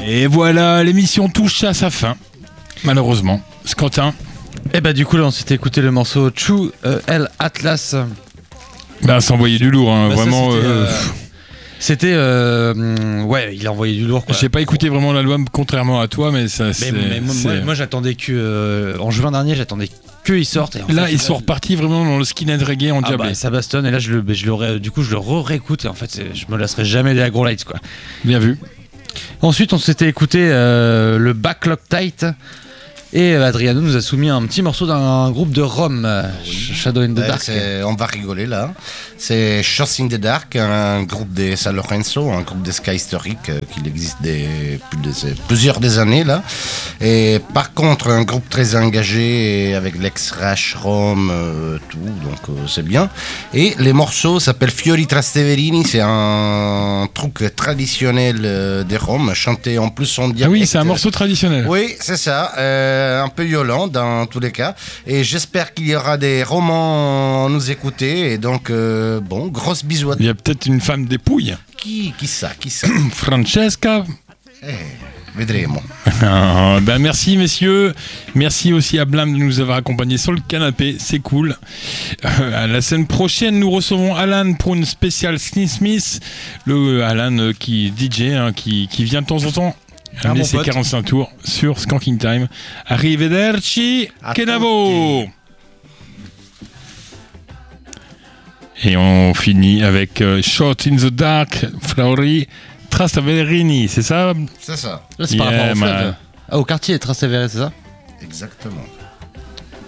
Et voilà, l'émission touche à sa fin, malheureusement. Quentin. Et bah du coup là on s'était écouté le morceau True L Atlas. Bah ça envoyait du lourd, hein, vraiment. C'était ouais, il a envoyé du lourd quoi. J'ai pas écouté vraiment l'album contrairement à toi, mais ça moi j'attendais que en juin dernier j'attendais qu'il sorte. Et là ils sont repartis vraiment dans le skinhead reggae en diablé. Bah, ça bastonne et là je le réécoute et en fait je me lasserai jamais des Agro Lights quoi. Bien vu. Ensuite on s'était écouté le Backlog Tight. Et Adriano nous a soumis un petit morceau d'un groupe de Rome, Shadow in the Dark. On va rigoler là. C'est Shots in the Dark, un groupe de San Lorenzo, un groupe de ska historique qui existe depuis plusieurs années là. Et par contre, un groupe très engagé avec l'ex-Rash Rome, tout, donc c'est bien. Et les morceaux s'appellent Fiori Trasteverini, c'est un truc traditionnel des Roms, chanté en plus en dialecte. Ah oui, c'est un morceau traditionnel. Oui, c'est ça. Un peu violent dans tous les cas, et j'espère qu'il y aura des romans à nous écouter, et donc bon, grosse bisous à il y a peut-être une femme dépouille. Qui ça Francesca. Vedremo. Ben merci messieurs, merci aussi à Blam de nous avoir accompagnés sur le canapé, c'est cool. À la semaine prochaine nous recevons Alan pour une spéciale Smith, le Alan qui DJ qui vient de temps en temps amener ses 45 tours sur Skanking Time. Arrivederci, Kenavo. Et on finit avec Shot in the Dark, Flori Trasteverini, c'est ça? C'est ça. Là c'est par rapport au fleuve. Au quartier Trastavere, c'est ça? Exactement.